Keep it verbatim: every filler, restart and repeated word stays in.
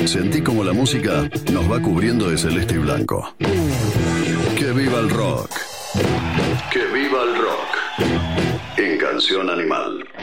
Sentí como la música nos va cubriendo de celeste y blanco. ¡Que viva el rock! ¡Que viva el rock! En Canción Animal.